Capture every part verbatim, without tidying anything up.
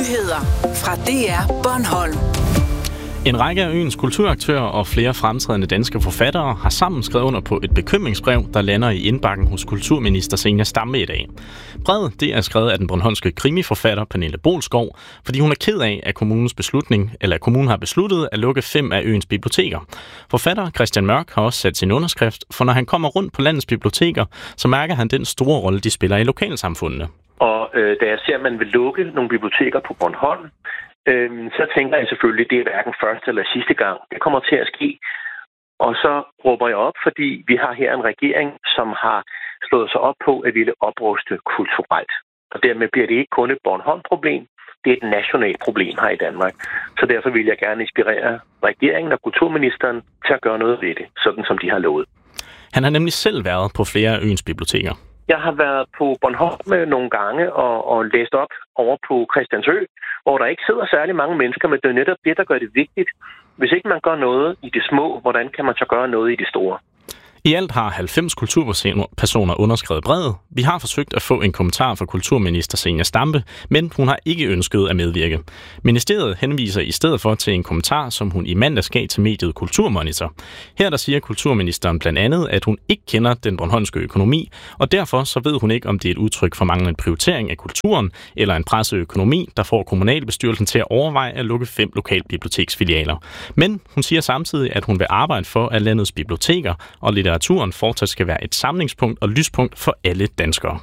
Nyheder fra D R Bornholm. En række af øens kulturaktører og flere fremtrædende danske forfattere har sammen skrevet under på et bekymringsbrev, der lander i indbakken hos kulturminister Zenia Stampe i dag. Brevet det er skrevet af den bornholmske krimiforfatter Pernille Bolskov, fordi hun er ked af, at kommunens beslutning, eller at kommunen har besluttet at lukke fem af øens biblioteker. Forfatter Christian Mørk har også sat sin underskrift, for når han kommer rundt på landets biblioteker, så mærker han den store rolle, de spiller i lokalsamfundene. Og øh, da jeg ser, at man vil lukke nogle biblioteker på Bornholm, øh, så tænker jeg selvfølgelig, at det er hverken første eller sidste gang. Det kommer til at ske. Og så råber jeg op, fordi vi har her en regering, som har slået sig op på at ville opruste kulturelt. Og dermed bliver det ikke kun et Bornholm-problem, det er et nationalt problem her i Danmark. Så derfor vil jeg gerne inspirere regeringen og kulturministeren til at gøre noget ved det, sådan som de har lovet. Han har nemlig selv været på flere af øens biblioteker. Jeg har været på Bornholm nogle gange og, og læst op over på Christiansø, hvor der ikke sidder særlig mange mennesker, men det er netop det, der gør det vigtigt. Hvis ikke man gør noget i det små, hvordan kan man så gøre noget i det store? I alt har halvfems kulturpersoner underskrevet brevet. Vi har forsøgt at få en kommentar fra kulturminister Zenia Stampe, men hun har ikke ønsket at medvirke. Ministeriet henviser i stedet for til en kommentar, som hun i mandags gav til mediet Kulturmonitor. Her der siger kulturministeren blandt andet, at hun ikke kender den bornholmske økonomi, og derfor så ved hun ikke, om det er et udtryk for manglende prioritering af kulturen eller en presseøkonomi, der får kommunalbestyrelsen til at overveje at lukke fem lokalbiblioteksfilialer. Men hun siger samtidig, at hun vil arbejde for, at landets biblioteker og litteraturen fortsat skal være et samlingspunkt og lyspunkt for alle danskere.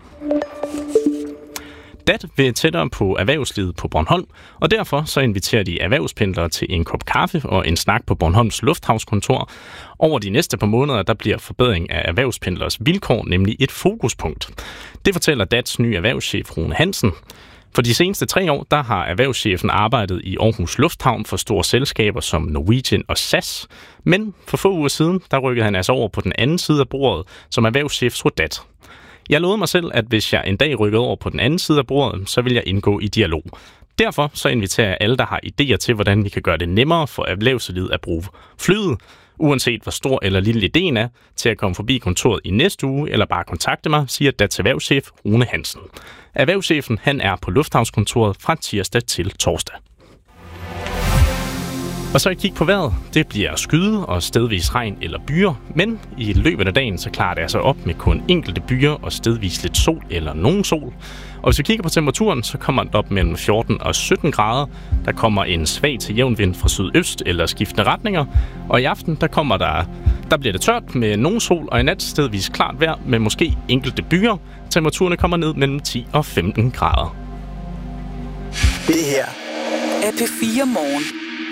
D A T vil tættere på erhvervslivet på Bornholm, og derfor så inviterer de erhvervspendlere til en kop kaffe og en snak på Bornholms Lufthavnskontor. Over de næste par måneder, der bliver forbedring af erhvervspendlers vilkår nemlig et fokuspunkt. Det fortæller D A T's nye erhvervschef Rune Hansen. For de seneste tre år, der har erhvervschefen arbejdet i Aarhus Lufthavn for store selskaber som Norwegian og S A S. Men for få uger siden, der rykkede han altså over på den anden side af bordet som erhvervschef hos D A T. Jeg lovede mig selv, at hvis jeg en dag rykkede over på den anden side af bordet, så vil jeg indgå i dialog. Derfor så inviterer jeg alle, der har idéer til, hvordan vi kan gøre det nemmere for erhvervslivet at bruge flyet, uanset hvor stor eller lille ideen er, til at komme forbi kontoret i næste uge, eller bare kontakte mig, siger D A T's erhvervschef Rune Hansen. Erhvervschefen han er på Lufthavnskontoret fra tirsdag til torsdag. Og så et kig på vejret. Det bliver skyde og stedvis regn eller byer, men i løbet af dagen så klarer det altså op med kun enkelte byer og stedvis lidt sol eller nogen sol. Og hvis vi kigger på temperaturen, så kommer den op mellem fjorten og sytten grader. Der kommer en svag til jævn vind fra sydøst eller skiftende retninger. Og i aften, der kommer der, der bliver det tørt med nogen sol og i nat stedvis klart vejr med måske enkelte byer. Temperaturerne kommer ned mellem ti og femten grader. Det her er P fire Morgen.